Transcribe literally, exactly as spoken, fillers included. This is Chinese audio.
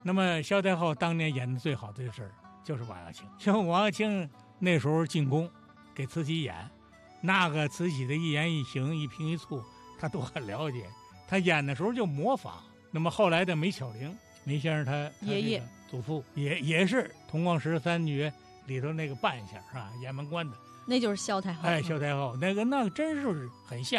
那么萧太后当年演的最好的就是就是王阳庆，像王阳庆那时候进宫给慈禧演，那个慈禧的一言一行一颦一蹙他都很了解，他演的时候就模仿。那么后来的梅巧玲，梅先生他爷爷祖父也也是《同光十三绝》里头那个扮相是吧，演门官的， 那就是萧太后。 哎，萧太后那个那个真是很像。